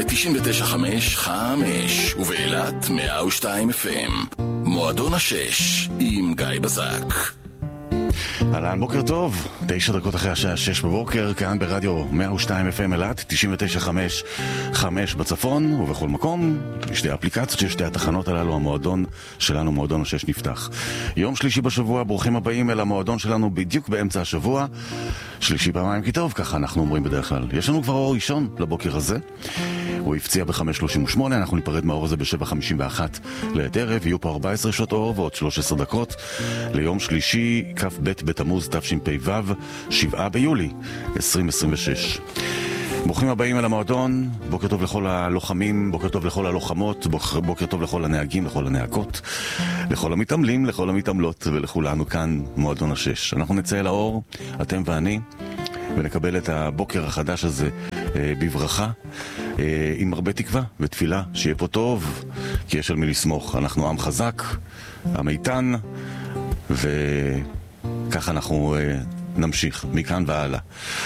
ב-99.5 ובאילת 102 FM. מועדון השש עם גיא בזק. אהלן, בוקר טוב, 9 דקות אחרי השעה 6 בבוקר, כאן ברדיו 102 FM אילת, 99.5 בצפון ובכל מקום, בשתי האפליקציות של שתי התחנות הללו. המועדון שלנו, מועדון השש, נפתח. יום שלישי בשבוע, ברוכים הבאים אל המועדון שלנו בדיוק באמצע השבוע. שלישי פעמיים כי טוב, ככה אנחנו אומרים בדרך כלל. יש לנו כבר אור ראשון לבוקר הזה. הוא הפציע ב-5:38, אנחנו ניפרד מהאור הזה ב-7:51 לעת ערב. יהיו פה 14 שעות אור ועוד 13 דקות ליום שלישי, כ"ב בתמוז תשפ"ו, 7 ביולי 2026. ברוכים הבאים אל המועדון, בוקר טוב לכל הלוחמים, בוקר טוב לכל הלוחמות, בוקר טוב לכל הנהגים, לכל הנהגות, לכל המתעמלים, לכל המתעמלות ולכולנו כאן מועדון השש. אנחנו נצא אל האור, אתם ואני, ונקבל את הבוקר החדש הזה בברכה, עם הרבה תקווה ותפילה שיהיה פה טוב, כי יש על מי לסמוך. אנחנו עם חזק, עם איתן, וככה אנחנו נמשיך מכאן והלאה.